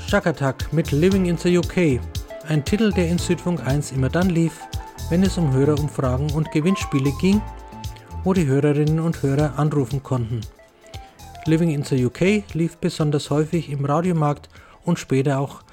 Shakatak mit Living in the UK, ein Titel, der in Südfunk 1 immer dann lief, wenn es um Hörerumfragen und Gewinnspiele ging, wo die Hörerinnen und Hörer anrufen konnten. Living in the UK lief besonders häufig im Radiomarkt und später auch